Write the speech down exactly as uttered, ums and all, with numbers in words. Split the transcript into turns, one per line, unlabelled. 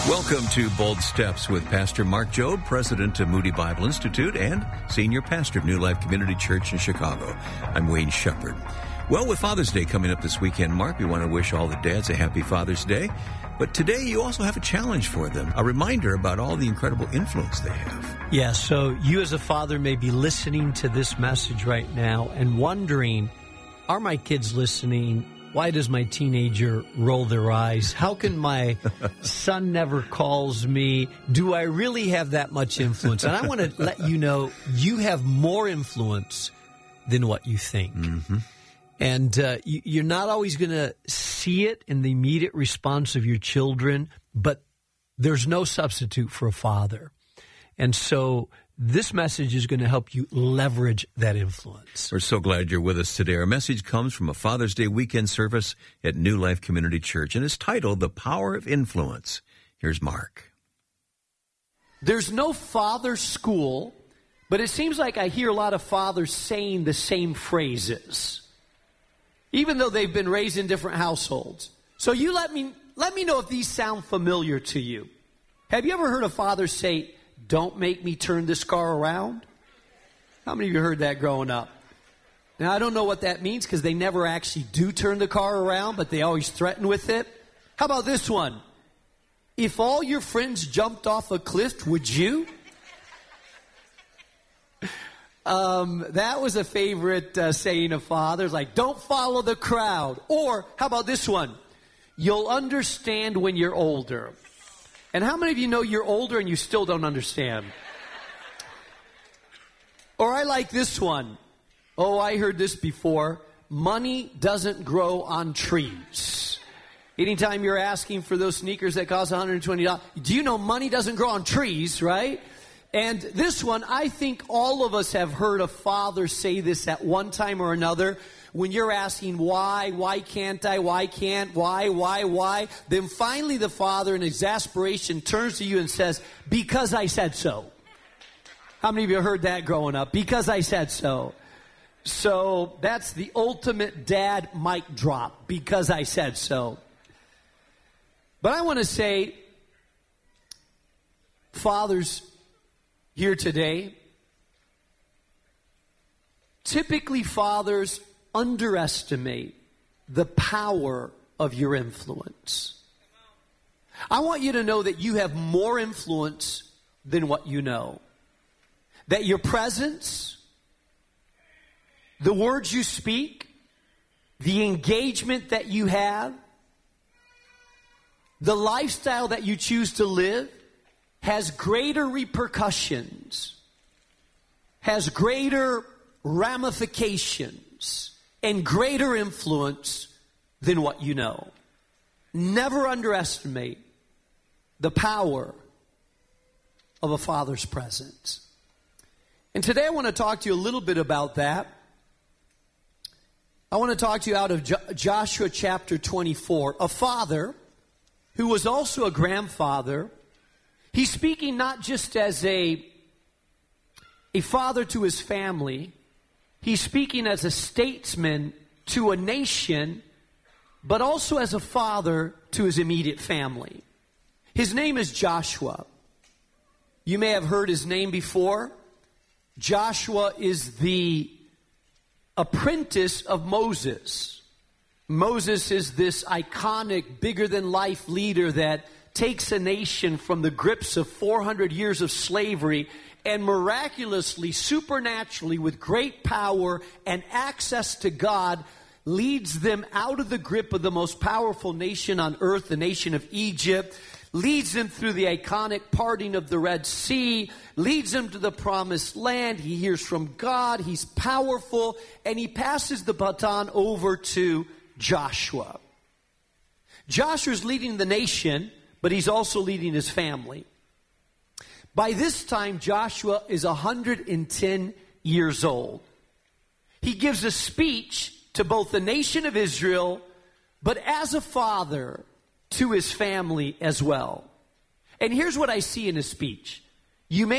Welcome to Bold Steps with Pastor Mark Jobe, President of Moody Bible Institute and Senior Pastor of New Life Community Church in Chicago. I'm Wayne Shepherd. Well, with Father's Day coming up this weekend, Mark, we want to wish all the dads a happy Father's Day. But today you also have a challenge for them, a reminder about all the incredible influence they have.
Yeah, so you as a father may be listening to this message right now and wondering, are my kids listening? Why does my teenager roll their eyes? How can my son never calls me? Do I really have that much influence? And I want to let you know you have more influence than what you think.
Mm-hmm.
And uh, you, you're not always going to see it in the immediate response of your children, but there's no substitute for a father. And so this message is going to help you leverage that influence.
We're so glad you're with us today. Our message comes from a Father's Day weekend service at New Life Community Church, and it's titled The Power of Influence. Here's Mark.
There's no father school, but it seems like I hear a lot of fathers saying the same phrases, even though they've been raised in different households. So you let me let me know if these sound familiar to you. Have you ever heard a father say, "Don't make me turn this car around"? How many of you heard that growing up? Now, I don't know what that means because they never actually do turn the car around, but they always threaten with it. How about this one? If all your friends jumped off a cliff, would you? Um, that was a favorite uh, saying of fathers, like, don't follow the crowd. Or, how about this one? You'll understand when you're older. And how many of you know you're older and you still don't understand? Or I like this one. Oh, I heard this before. Money doesn't grow on trees. Anytime you're asking for those sneakers that cost one hundred twenty dollars, do you know money doesn't grow on trees, right? And this one, I think all of us have heard a father say this at one time or another. When you're asking why, why can't I, why can't, why, why, why, then finally the father in exasperation turns to you and says, because I said so. How many of you heard that growing up? Because I said so. So that's the ultimate dad mic drop, because I said so. But I want to say, fathers here today, typically fathers underestimate the power of your influence. I want you to know that you have more influence than what you know. That your presence, the words you speak, the engagement that you have, the lifestyle that you choose to live has greater repercussions, has greater ramifications, and greater influence than what you know. Never underestimate the power of a father's presence. And today I want to talk to you a little bit about that. I want to talk to you out of Jo- Joshua chapter twenty-four. A father who was also a grandfather. He's speaking not just as a, a father to his family. He's speaking as a statesman to a nation, but also as a father to his immediate family. His name is Joshua. You may have heard his name before. Joshua is the apprentice of Moses. Moses is this iconic, bigger-than-life leader that takes a nation from the grips of four hundred years of slavery and miraculously, supernaturally, with great power and access to God, leads them out of the grip of the most powerful nation on earth, the nation of Egypt, leads them through the iconic parting of the Red Sea, leads them to the promised land. He hears from God. He's powerful, and he passes the baton over to Joshua. Joshua's leading the nation, but he's also leading his family. By this time, Joshua is one hundred ten years old. He gives a speech to both the nation of Israel, but as a father to his family as well. And here's what I see in his speech. You may